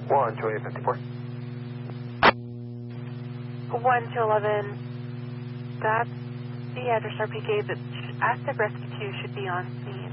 1 to 854. 1 to 11. That's the address RP gave. That Aztec Rescue 2 should be on scene.